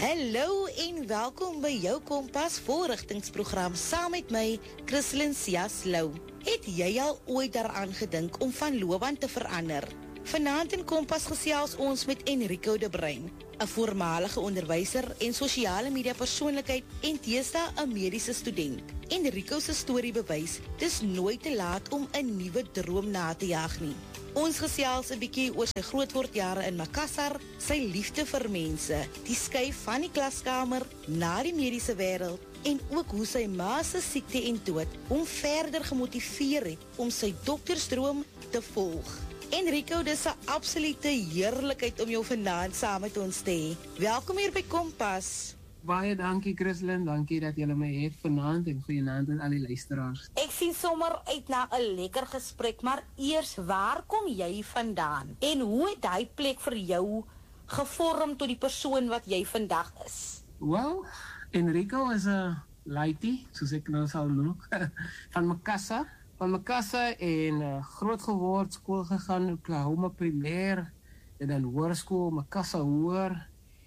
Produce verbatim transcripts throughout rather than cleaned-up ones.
Hallo en welkom by jou Kompas voorrigtingsprogram saam met my, Christlyn Sias Lou. Het jy al ooit daaraan gedink om van loopbaan te verander? Vanaand in Kompas gesels ons met Enrico de Bruin, 'n voormalige onderwyser en sosiale media persoonlikheid en teesta 'n mediese student. Enrico se storie bewys, dis nooit te laat om 'n nuwe droom na te jaag nie. Ons gesels 'n bietjie oor sy grootwordjare in Makassar, sy liefde vir mense, die skuif van die klaskamer na die mediese wêreld en ook hoe sy ma se siekte en dood hom verder gemotiveer het om sy doktersdroom te volg. Enrico, dis 'n absolute heerlikheid om jou vanaand saam met ons te hê. Welkom hier by Kompas. Baie dankie Christlyn, dankie dat julle my het vanaand en goeienaand aan al die luisteraars. Ek sien sommer uit na 'n lekker gesprek, maar eers, waar kom jy vandaan? En hoe het hy plek vir jou gevorm tot die persoon wat jy vandag is? Well, Enrico is 'n laaitie, soos ek nou sal noem, van Makassar. Van Makassar en uh, groot geword, skool gegaan, Oklahoma primêr, en dan hoërskool, Makassar hoër,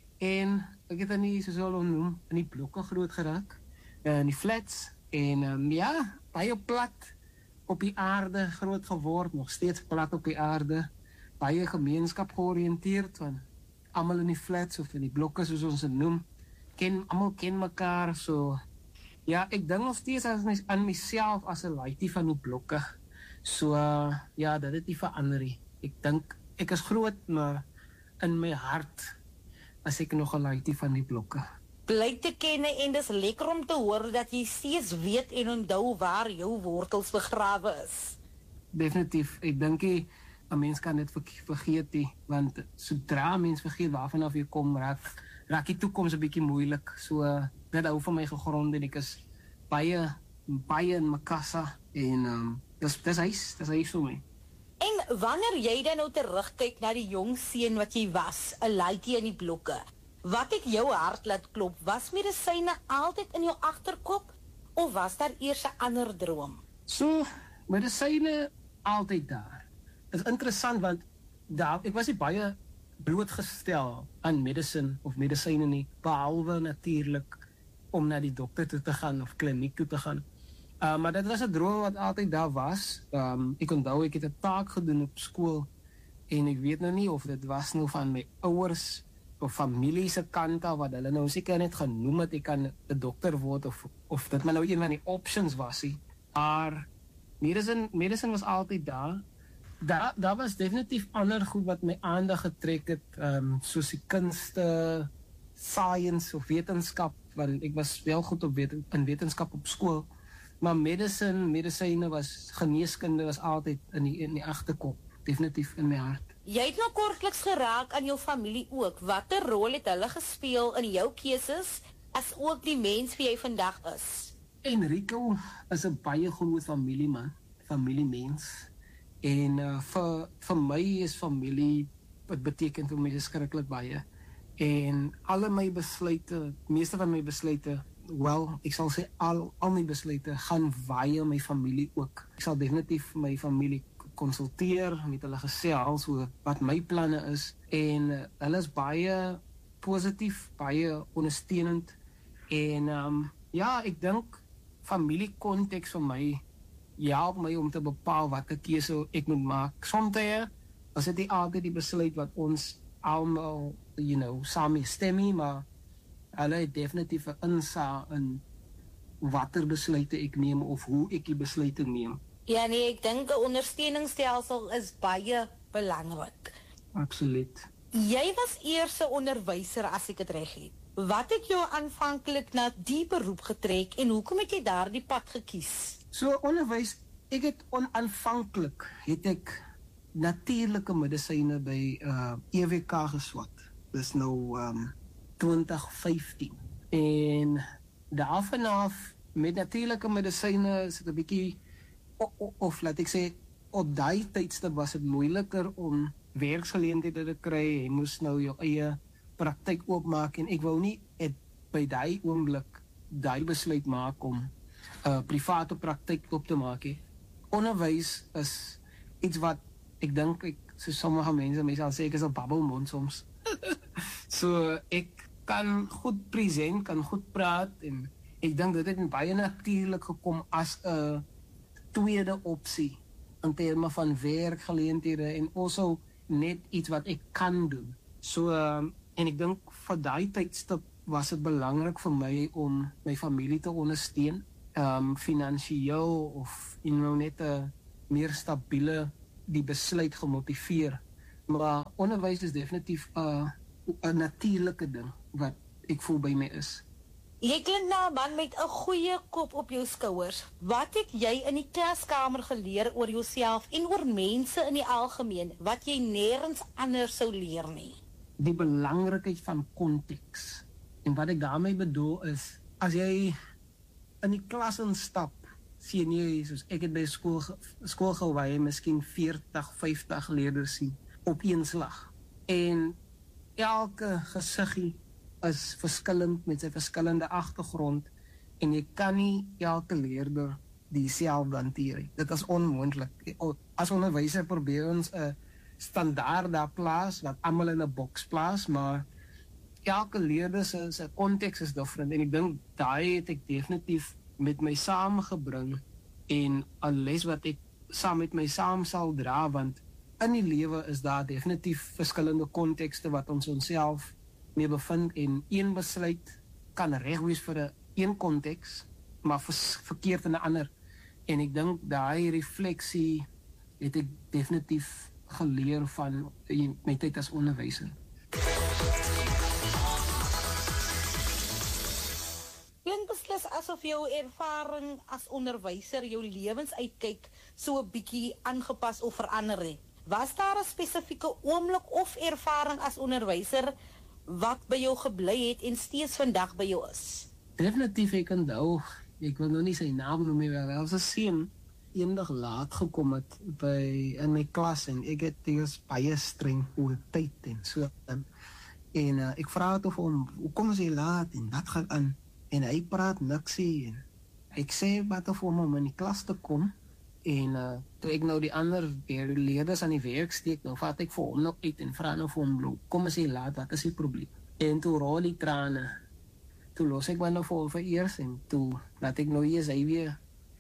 en ek het dan nie soos hulle hom noem, in die blokke groot geraak, uh, in die flats, en um, ja, baie plat op die aarde groot geword, nog steeds plat op die aarde, baie gemeenskap georiënteerd, want almal in die flats of in die blokke soos ons het noem, ken, almal ken mekaar, so ja, ek dink nog steeds as my, aan myself as 'n laaitie van die blokke. So, uh, ja, dat het nie verander nie. Ek dink, ek is groot, maar in my hart as ek nog 'n laaitie van die blokke. Bly te kenne en dis lekker om te hoor dat jy steeds weet en onthou waar jou wortels begrawe is. Definitief, ek dink nie 'n mens kan dit vergeet nie, want sodra 'n mens vergeet waarvan af jy kom, raak, raak die toekoms 'n bietjie moeilik. So, uh, dit hou van my gegrond en ek is baie, baie in Makassar en um, dis, dis huis, dis huis vir my. En wanneer jy dan nou terugkyk na die jong seun wat jy was, 'n laaitie in die blokke, wat het jou hart laat klop? Was medisyne altyd in jou agterkop of was daar eers 'n ander droom? So, medisyne altyd daar. Dit is interessant want daar, ek was nie baie blootgestel aan medicine of medisyne nie, behalwe natuurlik om na die dokter toe te gaan of kliniek toe te gaan. Uh, maar dit was 'n droom wat altyd daar was. Um, ek onthou ek het 'n taak gedoen op skool en ek weet nou nie of dit was nou van my ouers of familie se kant af wat hulle nou seker net genoem het ek kan 'n dokter word of of dit maar nou een van die options was nie. Maar medicine medicine was altyd daar. Daar daar was definitief ander goed wat my aandag getrek het, um, soos die kunste, science of wetenskap, want ek was wel goed op weten, in wetenskap op skool. Maar medicine, medisyne was, geneeskunde was altyd in die, in die agterkop, definitief in my hart. Jy het nou kortliks geraak aan jou familie ook. Watter rol het hulle gespeel in jou keuses, as ook die mens wie jy vandag is? Enrico is 'n baie groot familieman, familiemens. En uh, vir, vir my is familie, wat beteken vir my skrikkelik baie. En alle my besluite, meeste van my besluite, wel, ek sal sê al, al my besluite gaan via my familie ook. Ek sal definitief my familie konsulteer, met hulle gesels oor wat my planne is, en uh, hulle is baie positief, baie ondersteunend, en um, ja, ek dink familiekonteks vir my, help my om te bepaal wat 'n keuse ek moet maak. Soms is dit nie altyd die besluit wat ons almal, you know, saam stem nie, maar hulle het definitief 'n insaag in watter besluite ek neem of hoe ek die besluite neem. Ja nee, ek dink 'n ondersteuningsstelsel is baie belangrik. Absoluut. Jy was eers 'n onderwyser as ek dit reg het. Wat het jou aanvanklik na die beroep getrek en hoekom het jy daardie pad gekies? So onderwys, ek het onaanvanklik, het ek natuurlike medisyne by uh, E W K geswat. Dis nou um, twintig vyftien. En daarvanaf met natuurlike medisyne is dit 'n bietjie of, of, of laat ek sê op daai tydstip was dit moeiliker om werksgeleenthede te kry. Jy moes nou jou eie praktyk oopmaak en ek wou nie het by daai oomblik daai besluit maak om uh, private praktyk op te maak he. Onderwys is iets wat ek dink ek so sommige mense mense sal sê ek is 'n babbelmond soms. So ek kan goed present, kan goed praat en ek dink dit het baie natuurlik gekom as 'n tweede opsie in terme van werkgeleenthede en also net iets wat ek kan doen. So um, en ek dink vir daai tydstip was dit belangrik vir my om my familie te ondersteun, um, finansiëel of you know, net 'n meer stabiele die besluit gemotiveer. Maar onderwys is definitief 'n uh, 'n natuurlike ding wat ek voel by my is. Jy klink na 'n man met 'n goeie kop op jou skouers. Wat het jy in die klaskamer geleer oor jouself en oor mense in die algemeen wat jy nêrens anders sou leer nie? Die belangrikheid van konteks. En wat ek daarmee bedoel is, as jy in die klas instap, sien jy soos ek het by skool skool waar jy miskien veertig, vyftig leerders sien op een slag. En elke gesiggie is verskillend met sy verskillende agtergrond en jy kan nie elke leerder dieselfde hanteer nie. Dit is onmoontlik. As onderwyser probeer ons 'n standaard daar plaas wat almal in 'n boks plaas, maar elke leerder se se konteks is different en ek dink daai het ek definitief met my saamgebring en 'n les wat ek saam met my saam sal dra, want in die lewe is daar definitief verskillende kontekste wat ons onsself mee bevind en een besluit kan reg wees vir 'n een konteks, maar vers, verkeerd in 'n ander. En ek dink daai refleksie het ek definitief geleer van my tyd as onderwyser. Klink beslis asof jou ervaring as onderwyser jou lewensuitkyk so 'n bietjie aangepas of verander het. Was daar 'n spesifieke oomblik of ervaring as onderwyser wat by jou gebly het en steeds vandag by jou is? Definitief, ek onthou, ek wil nou nie sy naam noem nie, maar wel sy seun eendag laat gekom het by in my klas en ek het eers baie streng oor tyd en so. En uh, ek vra toe vir hom, hoe kom jy laat en wat gaan aan? En hy praat niksie en ek sê wat of hom om in die klas te kom en uh, toe ek nou die ander leerders aan die werk steek, nou vat ek vir hom nog uit en vra nou vir hom, kom as jy laat, wat is die probleem? En toe rol die trane, toe los ek my nou vir hom vir eers en toe laat ek nou eers hy weer,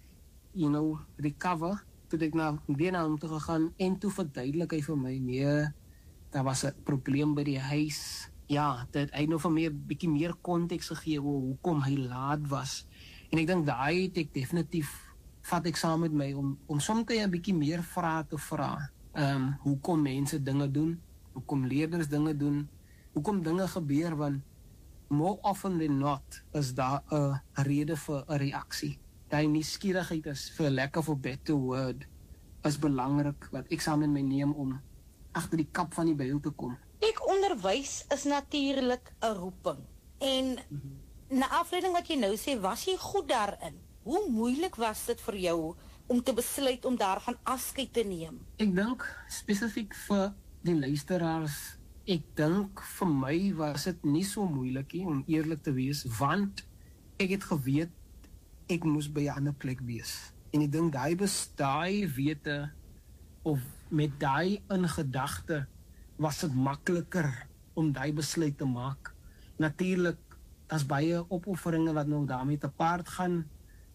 you know, recover, toe ek nou weer na hom toe gegaan en toe verduidelik hy vir my, nee, daar was 'n probleem by die huis. Ja, dit hy nou vir my 'n bietjie meer konteks gegee oor hoekom hy laat was. En ek dink daai het ek definitief vat ek saam met my om om soms 'n bietjie meer vrae te vra. Ehm um, hoekom mense dinge doen, hoekom leerders dinge doen, hoekom dinge gebeur, want more often than not is daar 'n rede vir 'n reaksie. Daai nuuskierigheid is, vir lack of a better word, is belangrik wat ek saam met my neem om agter die kap van die byl te kom. Ek onderwys is natuurlik 'n roeping. En mm-hmm. na afleiding wat jy nou sê, was jy goed daarin? Hoe moeilik was dit vir jou om te besluit om daarvan afskeid te neem? Ek dink spesifiek vir die luisteraars, ek dink vir my was dit nie so moeilik nie, om eerlik te wees, want ek het geweet ek moes by 'n ander plek wees. En ek dink daai daai wete of met daai in gedagte was dit makliker om daai besluit te maak. Natuurlik, daar's baie opofferinge wat nou daarmee te paard gaan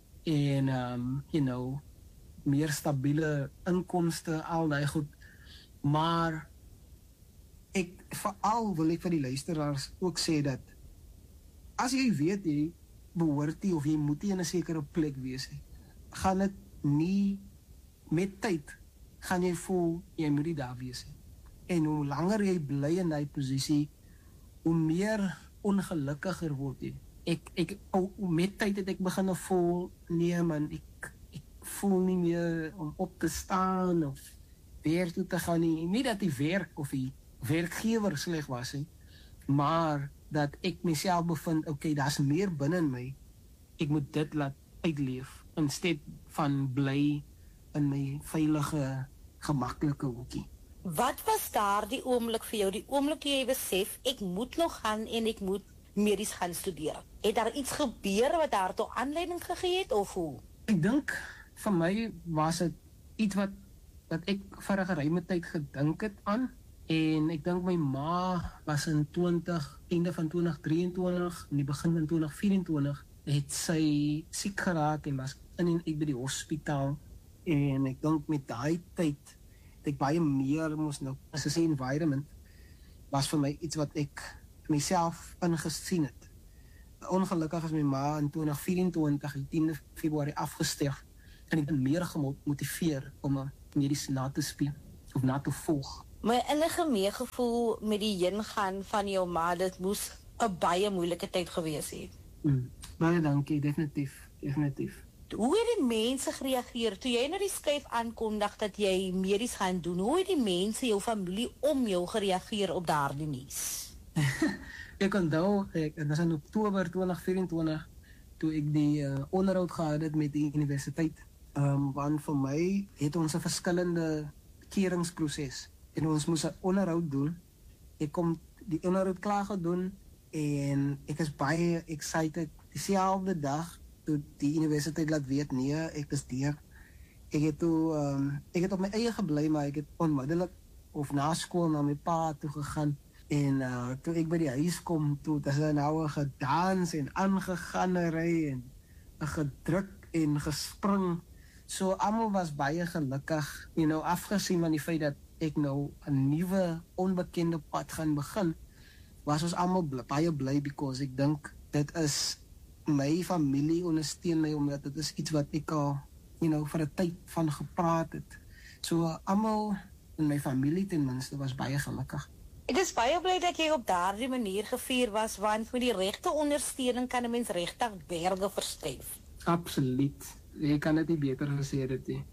en um, you know, meer stabiele inkomste, al daai goed. Maar ek veral wil ek vir die luisteraars ook sê dat as jy weet jy behoort jy of jy moet jy in 'n sekere plek wees, gaan dit nie met tyd gaan jy voel jy moet nie daar wees nie. En hoe langer jy bly in daai posisie, hoe meer ongelukkiger word jy. Ek ek oh, met tyd het ek begin voel, nee man, ek ek voel nie meer om op te staan of weer toe te gaan nie. Nie dat die werk of die werkgewer sleg was nie, maar dat ek myself bevind, okay, daar's meer binne in my. Ek moet dit laat uitleef in steed van bly in my veilige, gemaklike hoekie. Wat was daardie oomblik vir jou, die oomblik jy besef, ek moet nog gaan en ek moet medies gaan studeer? Het daar iets gebeur wat daartoe aanleiding gegee het, of hoe? Ek dink, vir my was dit iets wat, wat ek vir 'n geruime tyd gedink het aan, En ek dink my ma was in twintig, einde van twintig drieëntwintig, in die begin van twintig vyf-en-twintig, het sy siek geraak en was in en uit by die hospitaal. En ek dink met daai tyd, het ek baie meer moes nou, as is die environment, was vir my iets wat ek myself ingesien het. Ongelukkig is my ma in twintig vyf-en-twintig, die tiende Februarie afgesterf, en ek ben meer gemotiveer om 'n mediese na te speel, of na te volg. My innige meegevoel met die heengaan van jou ma, dit moes 'n baie moeilike tyd gewees het. Mm, baie dankie, definitief, definitief. Hoe het die mense gereageer toe jy na die skuif aankondig dat jy medies gaan doen? Hoe het die mense, jou familie om jou gereageer op daardie nuus? Ek onthou, ek, dit was in Oktober twintig vyf-en-twintig, toe ek die uh, onderhoud gehad het met die universiteit. Um, want vir my het ons 'n verskillende keringproses en ons moes 'n onderhoud doen. Ek kom die onderhoud klaar gedoen en ek is baie excited. Dieselfde dag toe die universiteit laat weet, nee, ek is deur. Ek het toe, um, ek het op my eie gebly, maar ek het onmiddellik of na skool na my pa toe gegaan. En uh, toe ek by die huis kom, toe het hy nou gedans en aangeganery en gedruk en gespring. So almal was baie gelukkig, you know, afgesien van die feit dat ek nou 'n nuwe onbekende pad gaan begin, was ons almal bly, baie bly because ek dink dit is my familie ondersteun my omdat dit is iets wat ek al, you know, vir 'n tyd van gepraat het. So uh, almal in my familie ten minste was baie gelukkig. Ek is baie bly dat jy op daardie manier gevier was, want met die regte ondersteuning kan 'n mens regtig berge verskuif. Absoluut. Jy kan dit nie beter gesê dit nie.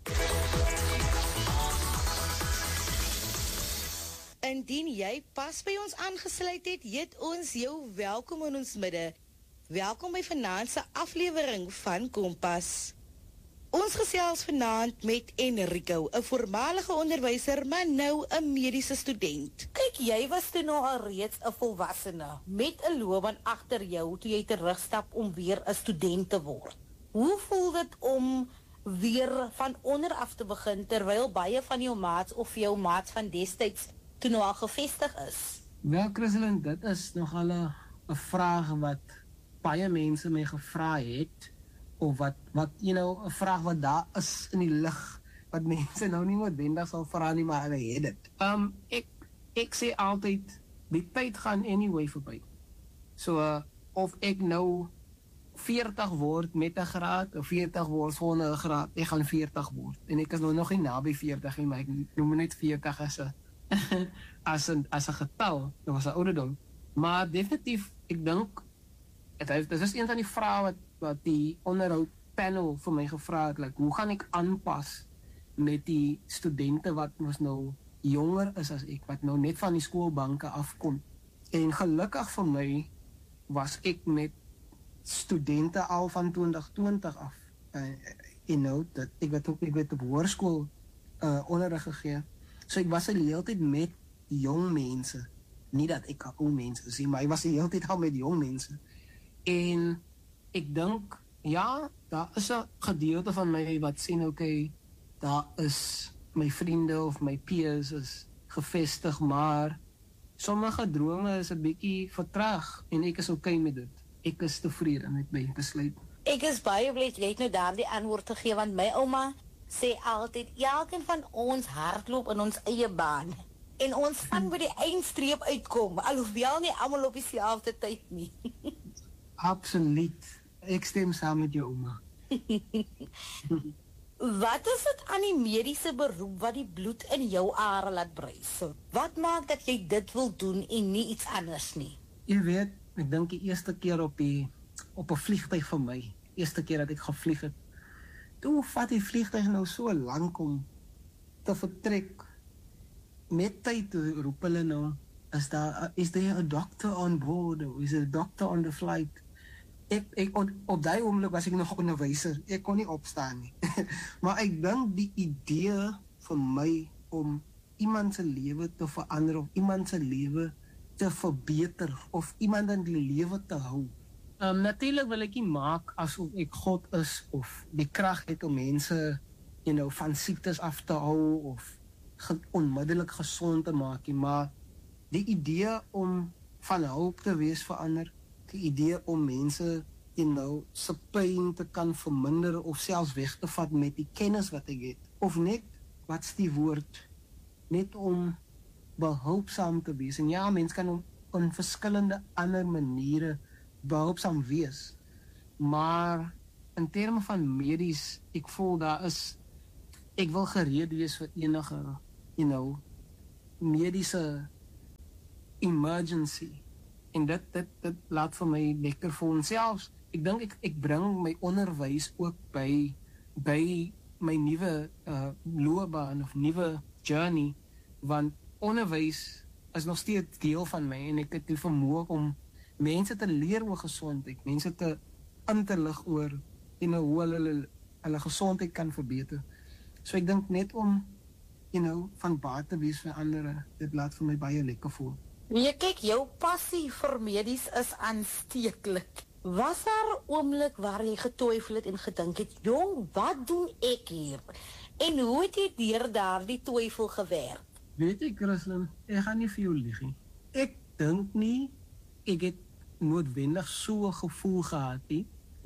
Indien jy pas by ons aangesluit het, heet ons jou welkom in ons midde. Welkom by vanaand se aflewering van Kompas. Ons gesels vanaand met Enrico, 'n voormalige onderwyser, maar nou 'n mediese student. Kyk, jy was toe nog al reeds 'n volwassene met 'n loopbaan agter jou toe jy terugstap om weer 'n student te word. Hoe voel dit om weer van onder af te begin terwyl baie van jou maats of jou maats van destyds toe nou al gevestig is? Wel, Christelyn, dit is nogal 'n 'n vraag wat baie mense my gevra het, of wat, wat you know, 'n vraag wat daar is in die lug, wat mense nou nie noodwendig sal vra nie, maar hulle het dit. Um, ek, ek sê altyd, die tyd gaan anyway verby. So, uh, of ek nou veertig word met 'n graad, of veertig word sonder 'n graad, ek gaan veertig word. En ek is nou nog nie naby veertig nie, maar ek noem net veertig as 'n as 'n as 'n getal, dit was 'n ouderdom. Maar definitief, ek dink dit is een van die vrae wat wat die onderhoud panel vir my gevra het, like, hoe gaan ek aanpas met die studente wat ons nou jonger is as ek, wat nou net van die skoolbanke afkom. En gelukkig vir my was ek met studente al van twintig twintig af. Uh, you know, dat ek het ook ek het op hoërskool uh, onderrig gegee. So ek was die hele tyd met jong mense. Nie dat ek ou mense is, maar ek was die hele tyd al met jong mense. En ek dink, ja, daar is 'n gedeelte van my wat sê, okay, daar is my vriende of my peers is gevestig, maar sommige drome is 'n bietjie vertraag en ek is okay met dit. Ek is tevrede met my besluit. Ek is baie bly jy het nou daardie antwoord gegee, want my ouma sê altyd, elkeen van ons hardloop in ons eie baan. En ons gaan by die eindstreep uitkom, alhoewel nie almal op dieselfde tyd nie. Absoluut. Ek stem saam met jou ouma. Wat is dit aan die mediese beroep wat die bloed in jou are laat bruis? Wat maak dat jy dit wil doen en nie iets anders nie? Jy weet, ek dink die eerste keer op die op 'n vliegtuig vir my, eerste keer dat ek gevlieg het. Toe vat die vliegtuig nou so lank om te vertrek. Met tyd roep hulle nou, is daar is there a doctor on board? Or is there a doctor on the flight? Ek, ek op, op daai oomblik was ek nog onderwyser. Ek kon nie opstaan nie. Maar ek dink die idee vir my om iemand se lewe te verander of iemand se lewe te verbeter of iemand in die lewe te hou. Um, Natuurlik wil ek nie maak asof ek God is of die krag het om mense, you know, van siektes af te hou of ge, onmiddellik gesond te maak nie, maar die idee om van hulp te wees vir ander, die idee om mense, you know, se pyn te kan verminder of selfs weg te vat met die kennis wat ek het, of net, wat's die woord, net om behulpsaam te wees. En ja, mens kan op, op verskillende ander maniere behulpsaam wees, maar in terme van medies, ek voel daar is, ek wil gereed wees vir enige, you know, mediese emergency. En dit, dit, dit laat vir my lekker voel. En selfs, ek dink ek, ek bring my onderwys ook by, by my nuwe uh, loopbaan of nuwe journey, want onderwys is nog steeds deel van my en ek het die vermoë om mense te leer oor gesondheid, mense te in te lig oor you know, hoe hulle, hulle gesondheid kan verbeter. So ek dink net om, you know, van baat te wees vir ander, dit laat vir my baie lekker voel. Nee, kyk, jou passie vir medies is aansteeklik. Was daar 'n oomblik waar jy getwyfel het en gedink het, jong, wat doen ek hier? En hoe het jy deur daardie twyfel gewerk? Weet jy, Christlyn, ek gaan nie vir jou lieg nie. Ek dink nie, ek het noodwendig so 'n gevoel gehad nie,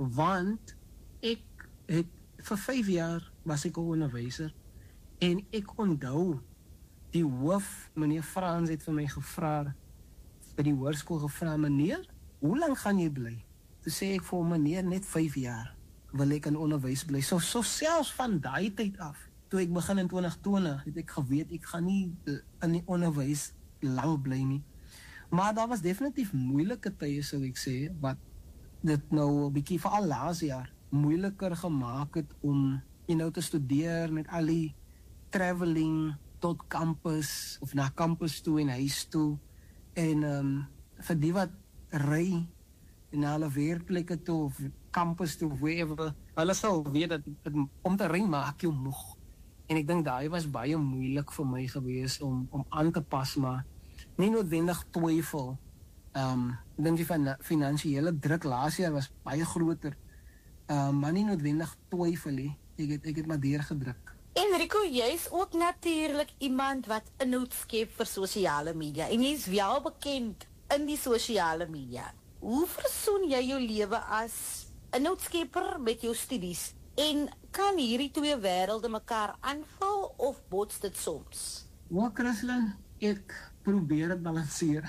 want ek het, vir vyf jaar was ek 'n onderwyser, en ek onthou, die hoof, meneer Frans, het vir my gevra, by die hoërskool gevra, meneer, hoe lang gaan jy bly? Toe sê ek vir hom, meneer, net vyf jaar wil ek in onderwys bly. So, so selfs van daai tyd af, toe ek begin in twintig twintig, het ek geweet, ek gaan nie in die onderwys lang bly nie. Maar daar was definitief moeilike tye, sou ek sê, wat dit nou 'n bietjie veral laas jaar moeiliker gemaak het om, you know, te studeer met al die traveling tot campus, of na campus toe en huis toe, en um, vir die wat ry na hulle werkplekke toe, of campus toe, of wherever, hulle sal weet dat het, om te ry maak jou moeg. En ek dink daai was baie moeilik vir my gewees om, om aan te pas, maar nie noodwendig twyfel. Um, ek dink die van finansiële druk laas jaar was baie groter, um, maar nie noodwendig twyfel nie. Ek het, ek het maar deurgedruk. Enrico, jy's ook natuurlik iemand wat inhoud skep vir sosiale media, en jy's wel bekend in die sosiale media. Hoe versoen jy jou lewe as inhoudskepper met jou studies? En kan hierdie twee wêrelde mekaar aanvul of bots dit soms? Wel, Christlyn, ek probeer dit balanseer.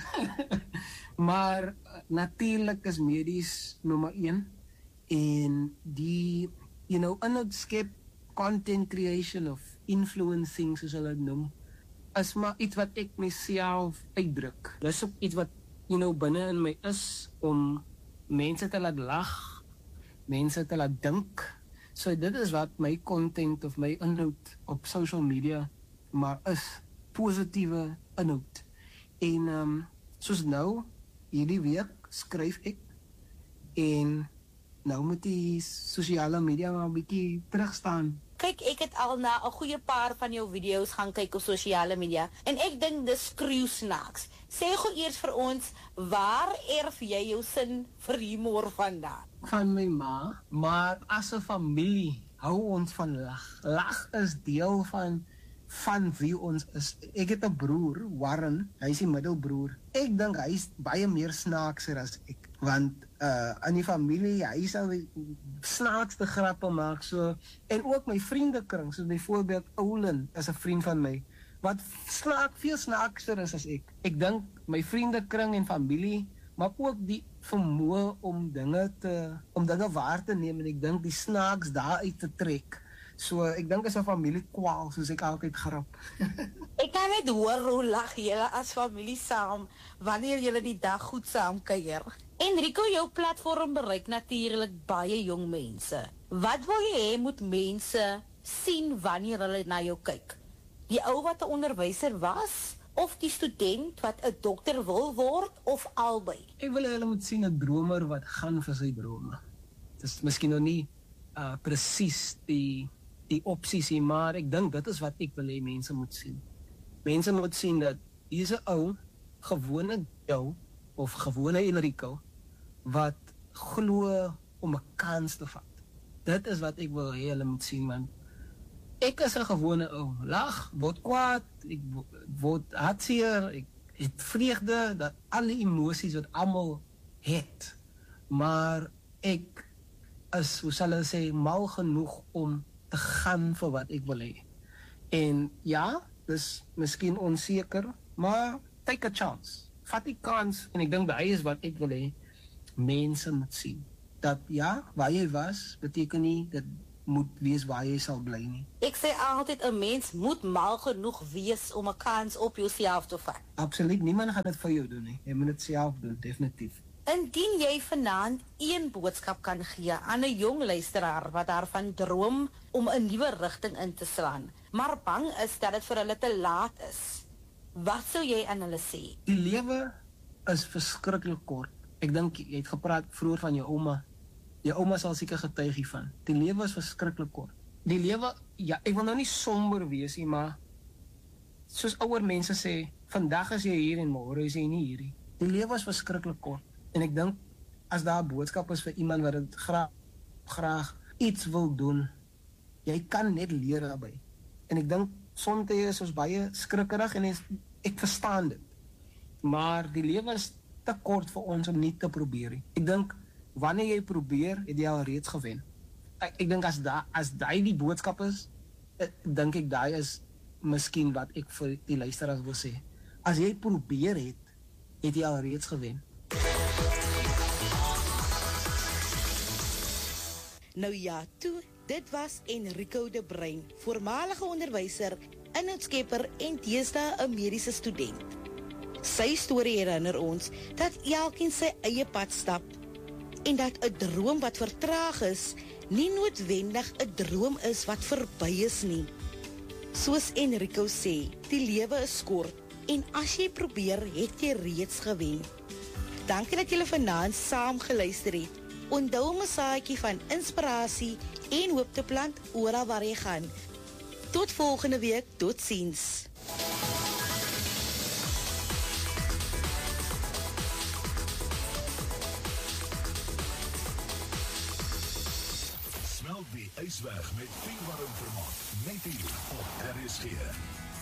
Maar natuurlik is medies nommer een, en die, you know, inhoudskep, content creation of influencing, soos hulle noem, is maar iets wat ek myself uitdruk. Dis ook iets wat, you know, binne in my is, om mense te laat lag, mense te laat dink. So dit is wat my content of my inhoud op social media maar is, positiewe inhoud. En um, soos nou, hierdie week skryf ek, en nou moet die sosiale media maar 'n bietjie terugstaan. Kyk, ek het al na 'n goeie paar van jou video's gaan kyk op sosiale media, en ek dink dis skreeu snaaks. Sê gou eers vir ons, waar erf jy jou sin vir humor vandaan? Van my ma, maar as 'n familie hou ons van lag. Lag is deel van van wie ons is. Ek het 'n broer, Warren, hy is die middelbroer. Ek dink hy is baie meer snaakser as ek, want uh in die familie, hy sal die snaakste grappe maak, so, en ook my vriendekring, so byvoorbeeld Oulen is 'n vriend van my, wat snaak, veel snaakser is as ek. Ek dink my vriendekring en familie, maar ook die vermoë om dinge te, om dinge waar te neem, en ek dink die snaaks daar uit te trek. So, ek dink is 'n familiekwaal, soos ek altyd grap. Ek kan net hoor hoe lag julle as familie saam, wanneer julle die dag goed saam kuier. Enrico, jou platform bereik natuurlik baie jong mense. Wat wil jy hê moet mense sien wanneer hulle na jou kyk? Die ou wat 'n onderwyser was, of die student wat 'n dokter wil word, of albei? Ek wil hulle moet sien 'n dromer wat gaan vir sy drome. Dit is miskien nog nie uh, presies die die opsies nie, maar ek dink dit is wat ek wil hê mense moet sien. Mense moet sien dat hier is 'n ou, gewone jou, of gewone Enrico, wat glo om 'n kans te vat. Dit is wat ek wil hê hulle moet sien, man. ek is 'n gewone ou. Lag, word kwaad, ek word hartseer, ek het vreugde, dat alle emosies wat almal het. Maar ek is, hoe sal hulle sê, mal genoeg om te gaan vir wat ek wil hê. En ja, dis miskien onseker, maar take a chance. Vat die kans, en ek dink daai is wat ek wil hê mense moet sien. Dat ja, waar jy was, beteken nie dat moet wees waar jy sal bly nie. Ek sê altyd 'n mens moet mal genoeg wees om 'n kans op jouself te vat. Absoluut, niemand gaan dit vir jou doen nie. Jy moet dit self doen, definitief. Indien jy vanaand een boodskap kan gee aan 'n jong luisteraar wat daarvan droom om 'n nuwe rigting in te slaan, maar bang is dat dit vir hulle te laat is, wat sou jy aan hulle sê? Die lewe is verskriklik kort. Ek dink jy het gepraat vroeër van jou ouma. Jou ouma sal seker getuig hiervan. Die lewe is verskriklik kort. Die lewe, ja, ek wil nou nie somber wees nie, maar soos ouer mense sê, vandag is jy hier en môre is jy nie hier nie. Die lewe is verskriklik kort. En ek dink as daar 'n boodskap is vir iemand wat dit graag graag iets wil doen, jy kan net leer daarbey. En ek dink soms is ons baie skrikkerig en ek verstaan dit. Maar die lewe is te kort vir ons om nie te probeer nie. Ek dink wanneer jy probeer, het jy al reeds gewen. Ek, ek dink as da as daai die boodskap is, ek, dink ek daai is miskien wat ek vir die luisteraars wil sê. As jy probeer het, het jy al reeds gewen. Nou ja, toe, dit was Enrico de Bruin, voormalige onderwyser, inhoudskepper en deesdae 'n mediese student. Sy storie herinner ons dat elkeen sy eie pad stap en dat 'n droom wat vertraag is, nie noodwendig 'n droom is wat verby is nie. Soos Enrico sê, die lewe is kort en as jy probeer, het jy reeds gewen. Dankie dat julle vanaand saam geluister het. Onthou om 'n saadjie van inspirasie en hoop te plant oral waar jy gaan. Tot volgende week, totsiens. Smelt die ys weg met Pinkwarm vermaak. Net hier op R S G.